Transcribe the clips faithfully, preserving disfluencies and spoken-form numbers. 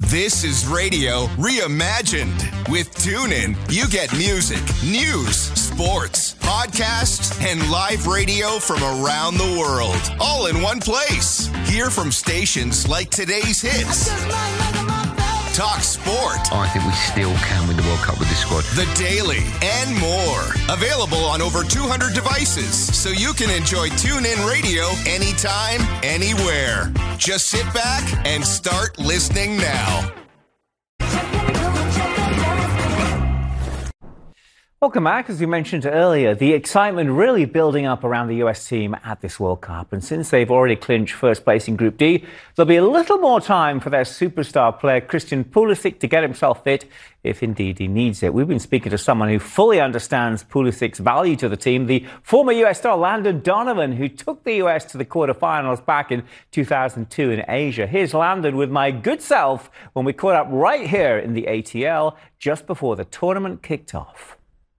This is radio reimagined. With TuneIn, you get music, news, sports, podcasts, and live radio from around the world, all in one place. Hear from stations like today's hits. Talk sport. I think we still can win the World Cup with this squad. The Daily and more. Available on over two hundred devices, so you can enjoy TuneIn Radio anytime, anywhere. Just sit back and start listening now. Welcome back. As we mentioned earlier, the excitement really building up around the U S team at this World Cup. And since they've already clinched first place in Group D, there'll be a little more time for their superstar player, Christian Pulisic, to get himself fit, if indeed he needs it. We've been speaking to someone who fully understands Pulisic's value to the team, the former U S star Landon Donovan, who took the U S to the quarterfinals back in two thousand two in Asia. Here's Landon with my good self when we caught up right here in the A T L just before the tournament kicked off.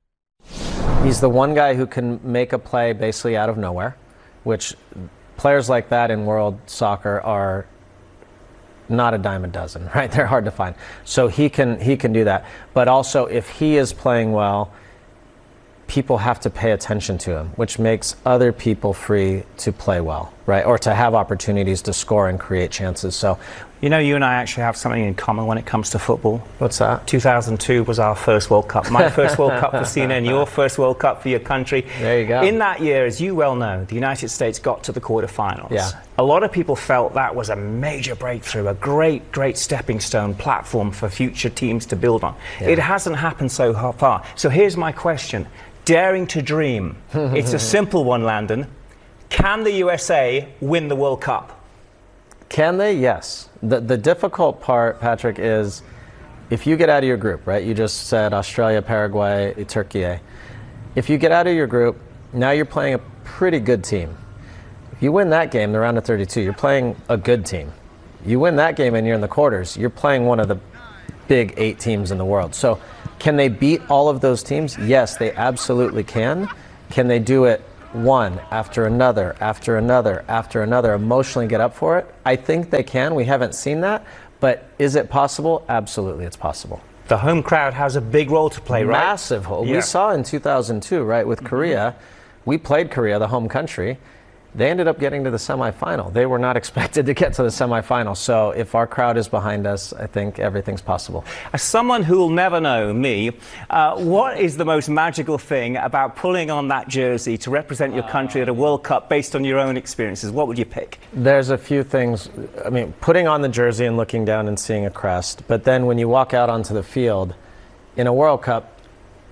He's the one guy who can make a play basically out of nowhere, which players like that in world soccer are not a dime a dozen, right? They're hard to find. So he can he can do that. But also, if he is playing well, people have to pay attention to him, which makes other people free to play well, right? Or to have opportunities to score and create chances. So, you know, you and I actually have something in common when it comes to football. What's that? two thousand two was our first World Cup. My first World Cup for C N N, your first World Cup for your country. There you go. In that year, as you well know, the United States got to the quarterfinals. Yeah. A lot of people felt that was a major breakthrough, a great, great stepping stone platform for future teams to build on. Yeah. It hasn't happened so far. So here's my question. Daring to dream. It's a simple one, Landon. Can the U S A win the World Cup? Can they? Yes. The the difficult part, Patrick, is if you get out of your group, right? You just said Australia, Paraguay, Turkey. If you get out of your group, now you're playing a pretty good team. If you win that game, the round of thirty-two, you're playing a good team. You win that game and you're in the quarters, you're playing one of the big eight teams in the world. So can they beat all of those teams? Yes, they absolutely can. Can they do it one after another, after another, after another, emotionally get up for it? I think they can. We haven't seen that. But is it possible? Absolutely, it's possible. The home crowd has a big role to play, right? Massive role. Yeah. We saw in two thousand two, right, with Korea. We played Korea, the home country. They ended up getting to the semifinal. They were not expected to get to the semifinal. So if our crowd is behind us, I think everything's possible. As someone who will never know, me, uh, what is the most magical thing about pulling on that jersey to represent your country at a World Cup based on your own experiences? What would you pick? There's a few things. I mean, putting on the jersey and looking down and seeing a crest. But then when you walk out onto the field, in a World Cup,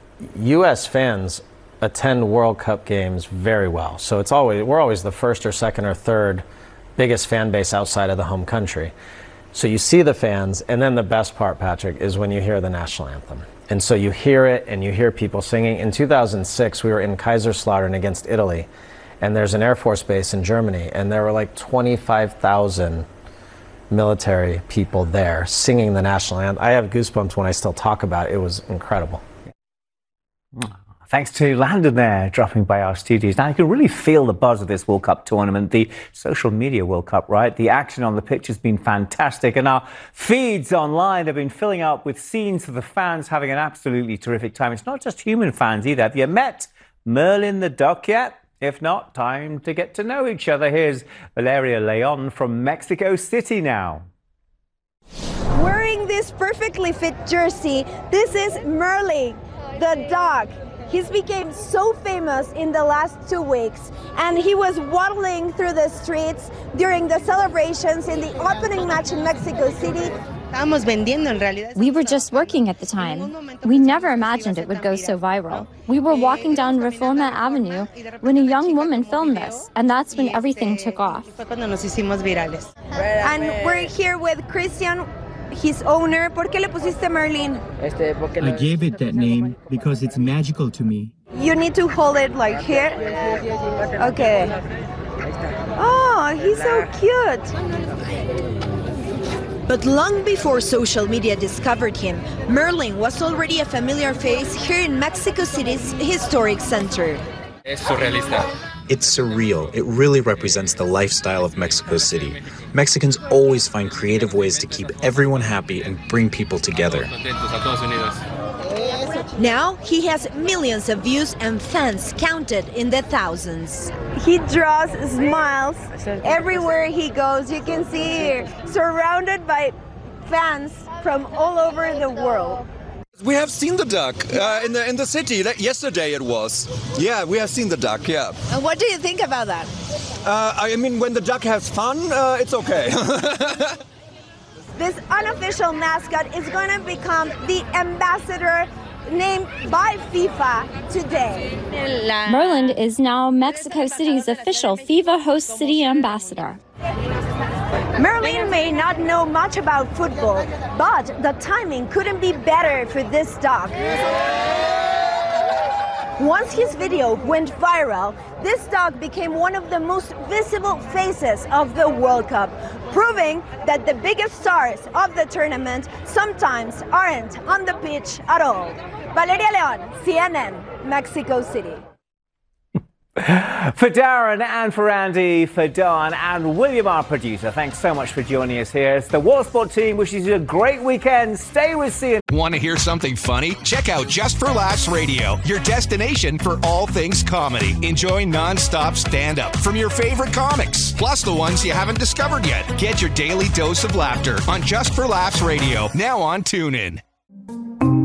U S fans attend World Cup games very well. So it's always we're always the first or second or third biggest fan base outside of the home country. So you see the fans, and then the best part, Patrick, is when you hear the national anthem. And so you hear it and you hear people singing. In two thousand six, we were in Kaiserslautern against Italy, and there's an Air Force base in Germany, and there were like twenty-five thousand military people there singing the national anthem. I have goosebumps when I still talk about it. It was incredible. Thanks to Landon there, dropping by our studios. Now, you can really feel the buzz of this World Cup tournament, the social media World Cup, right? The action on the pitch has been fantastic, and our feeds online have been filling up with scenes of the fans having an absolutely terrific time. It's not just human fans either. Have you met Merlin the duck yet? If not, time to get to know each other. Here's Valeria Leon from Mexico City now. Wearing this perfectly fit jersey, this is Merlin the dog. He's became so famous in the last two weeks, and he was waddling through the streets during the celebrations in the opening match in Mexico City. We were just working at the time. We never imagined it would go so viral. We were walking down Reforma Avenue when a young woman filmed us, and that's when everything took off. And we're here with Christian, his owner. ¿Por qué le pusiste Merlin? I gave it that name because it's magical to me. You need to hold it like here. Okay. Oh, he's so cute. But long before social media discovered him, Merlin was already a familiar face here in Mexico City's historic center. Es surrealista. It's surreal. It really represents the lifestyle of Mexico City. Mexicans always find creative ways to keep everyone happy and bring people together. Now he has millions of views and fans counted in the thousands. He draws smiles everywhere he goes. You can see surrounded by fans from all over the world. We have seen the duck uh, in the in the city. Yesterday it was. Yeah, we have seen the duck. Yeah. And what do you think about that? Uh, I mean, when the duck has fun, uh, it's okay. This unofficial mascot is going to become the ambassador named by FIFA today. Merlin is now Mexico City's official FIFA host city ambassador. Merlin may not know much about football, but the timing couldn't be better for this dog. Once his video went viral, this dog became one of the most visible faces of the World Cup, proving that the biggest stars of the tournament sometimes aren't on the pitch at all. Valeria Leon, C N N, Mexico City. For Darren and for Andy, for Don and William, our producer, thanks so much for joining us here. It's the Worldsport team wishes you a great weekend. Stay with C N N. Want to hear something funny? Check out Just for Laughs Radio, your destination for all things comedy. Enjoy non-stop stand-up from your favorite comics, plus the ones you haven't discovered yet. Get your daily dose of laughter on Just for Laughs Radio, now on TuneIn.